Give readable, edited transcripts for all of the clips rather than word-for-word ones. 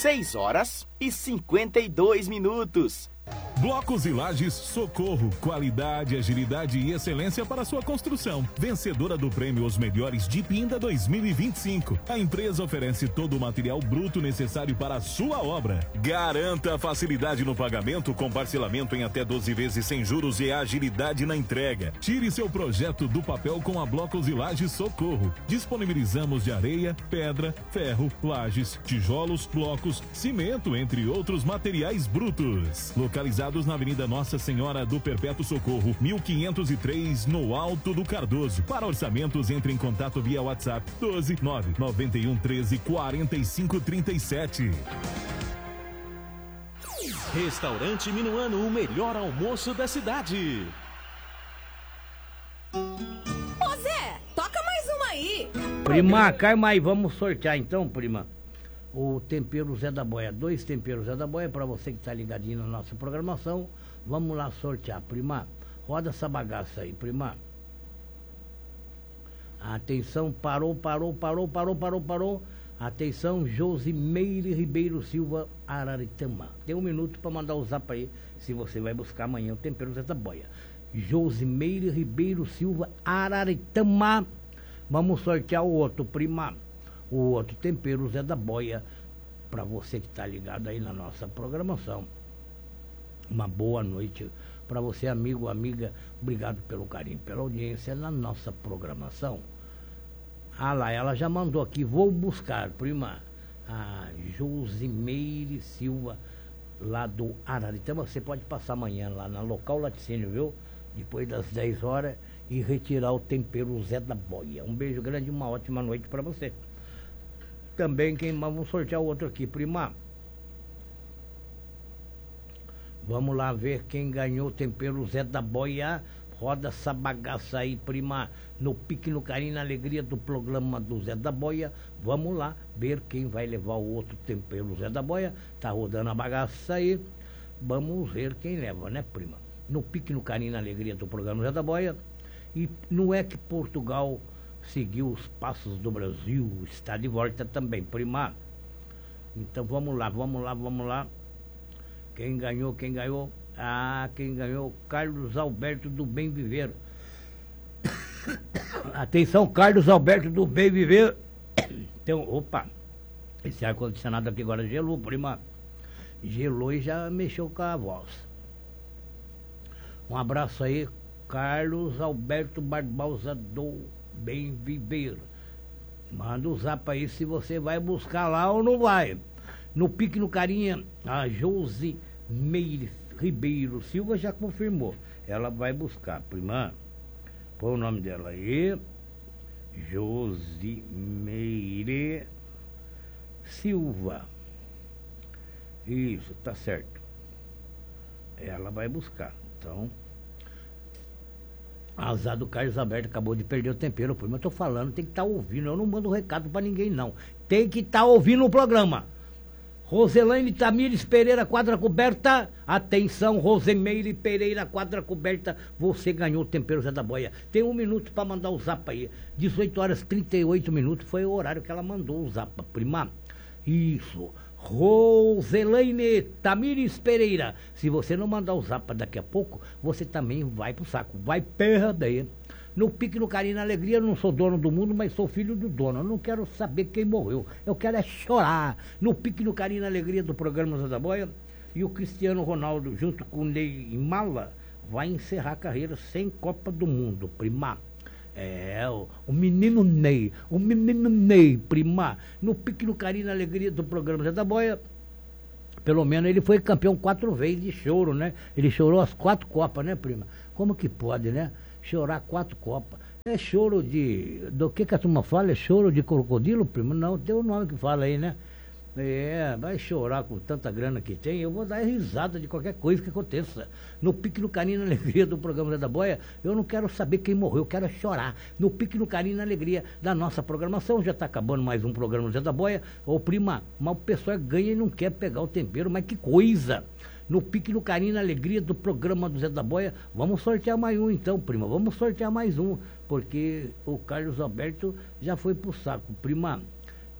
6h52. Blocos e Lajes Socorro, qualidade, agilidade e excelência para sua construção. Vencedora do prêmio Os Melhores de Pinda 2025. A empresa oferece todo o material bruto necessário para a sua obra. Garanta a facilidade no pagamento com parcelamento em até 12 vezes sem juros e agilidade na entrega. Tire seu projeto do papel com a Blocos e Lajes Socorro. Disponibilizamos de areia, pedra, ferro, lajes, tijolos, blocos, cimento, entre outros materiais brutos. Localizados na Avenida Nossa Senhora do Perpétuo Socorro, 1503, no Alto do Cardoso. Para orçamentos, entre em contato via WhatsApp 12 991 13 45 37. Restaurante Minuano, o melhor almoço da cidade. Ô Zé, toca mais uma aí. Prima, calma aí, vamos sortear então, prima. O tempero Zé da Boia, 2 temperos Zé da Boia, para você que tá ligadinho na nossa programação. Vamos lá sortear, prima. Roda essa bagaça aí, prima. Atenção, parou. Atenção, Josimeire Ribeiro Silva, Araritama. Tem 1 minuto para mandar o zap aí, se você vai buscar amanhã o tempero Zé da Boia. Josimeire Ribeiro Silva, Araritama. Vamos sortear o outro, prima. O outro tempero Zé da Boia, para você que está ligado aí na nossa programação. Uma boa noite para você, amigo, amiga. Obrigado pelo carinho, pela audiência na nossa programação. Ah lá, ela já mandou aqui, vou buscar, prima. A Josimeire Silva, lá do Araritama. Você pode passar amanhã lá na Local Laticínio, viu? Depois das 10 horas e retirar o tempero Zé da Boia. Um beijo grande e uma ótima noite para você. Também vamos sortear o outro aqui, prima. Vamos lá ver quem ganhou o tempero Zé da Boia. Roda essa bagaça aí, prima. No pique, no carinho, na alegria do programa do Zé da Boia. Vamos lá ver quem vai levar o outro tempero Zé da Boia. Tá rodando a bagaça aí. Vamos ver quem leva, né, prima? No pique, no carinho, na alegria do programa Zé da Boia. E não é que Portugal seguiu os passos do Brasil, está de volta também, prima. Então vamos lá. Quem ganhou? Quem ganhou? Carlos Alberto do Bem Viver. Atenção, Carlos Alberto do Bem Viver. Então, opa, esse ar-condicionado aqui agora gelou, prima. Gelou e já mexeu com a voz. Um abraço aí, Carlos Alberto Barbosa do Bem Viver. Manda o zap aí se você vai buscar lá ou não vai. No pique, no carinha, a Josimeire Ribeiro Silva já confirmou. Ela vai buscar, prima. Põe o nome dela aí. Josimeire Silva. Isso, tá certo. Ela vai buscar. Então, azar do Carlos Alberto, acabou de perder o tempero, prima. Eu tô falando, tem que estar ouvindo. Eu não mando recado pra ninguém, não. Tem que estar ouvindo o programa. Roselaine Tamires Pereira, quadra coberta. Atenção, Rosemeire Pereira, quadra coberta. Você ganhou o tempero Zé da Boia. Tem 1 minuto para mandar o zap aí. 18h38 foi o horário que ela mandou o zap, prima. Isso. Roselaine Tamires Pereira. Se você não mandar o zap daqui a pouco, você também vai pro saco. Vai perder. No pique, no carinho, na alegria, eu não sou dono do mundo, mas sou filho do dono. Eu não quero saber quem morreu. Eu quero é chorar. No pique, no carinho, na alegria do programa Zé da Boia. E o Cristiano Ronaldo, junto com o Ney Mala, vai encerrar a carreira sem Copa do Mundo, prima. O menino Ney, prima. No pique, no carinho, na alegria do programa Zé da Boia. Pelo menos ele foi campeão 4 vezes de choro, né? Ele chorou as 4 Copas, né, prima? Como que pode, né? Chorar 4 Copas. É choro do que a turma fala? É choro de crocodilo, primo? Não, tem um nome que fala aí, né? Vai chorar com tanta grana que tem. Eu vou dar risada de qualquer coisa que aconteça. No pique, no carinho, na alegria do programa Zé da Boia, eu não quero saber quem morreu, eu quero chorar. No pique, no carinho, na alegria da nossa programação. Já está acabando mais um programa Zé da Boia. Ô, prima, mas o pessoal ganha e não quer pegar o tempero, mas que coisa! No pique, no carinho, na alegria do programa do Zé da Boia. Vamos sortear mais um então, prima. Vamos sortear mais um, porque o Carlos Alberto já foi pro saco. Prima,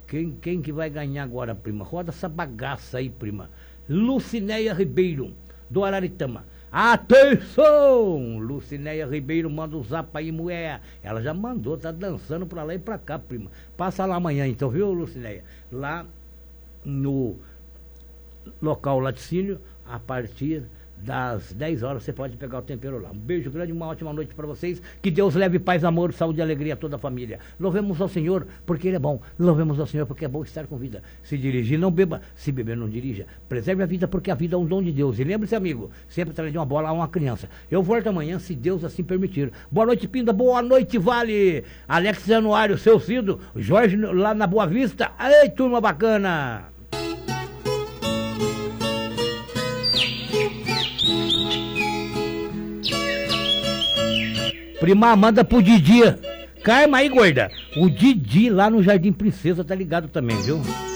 Quem que vai ganhar agora, prima? Roda essa bagaça aí, prima. Lucinéia Ribeiro, do Araritama. Atenção! Lucinéia Ribeiro manda um zap aí, mulher. Ela já mandou, tá dançando pra lá e pra cá, prima. Passa lá amanhã, então, viu, Lucinéia? Lá no local Laticínio, a partir das 10 horas você pode pegar o tempero lá. Um beijo grande, uma ótima noite para vocês. Que Deus leve paz, amor, saúde e alegria a toda a família. Louvemos ao Senhor porque Ele é bom. Louvemos ao Senhor porque é bom estar com vida. Se dirigir, não beba. Se beber, não dirija. Preserve a vida porque a vida é um dom de Deus. E lembre-se, amigo, sempre trarei uma bola a uma criança. Eu volto amanhã, se Deus assim permitir. Boa noite, Pinda. Boa noite, Vale. Alex Januário, seu Cido. Jorge lá na Boa Vista. Ei, turma bacana. Prima, manda pro Didi. Calma aí, gorda. O Didi lá no Jardim Princesa tá ligado também, viu?